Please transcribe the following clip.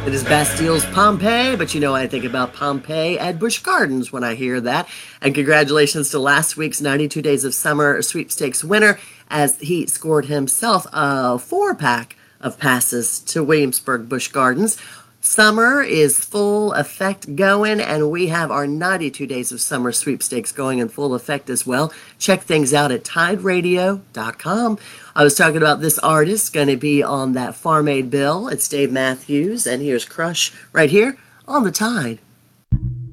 It is Bastille's Pompeii, but you know I think about Pompeii at Busch Gardens when I hear that. And congratulations to last week's 92 Days of Summer sweepstakes winner as he scored himself a 4-pack of passes to Williamsburg Busch Gardens. Summer is full effect going, and we have our 92 Days of Summer sweepstakes going in full effect as well. Check things out at tideradio.com. I was talking about this artist going to be on that Farm Aid bill. It's Dave Matthews, and here's Crush right here on the Tide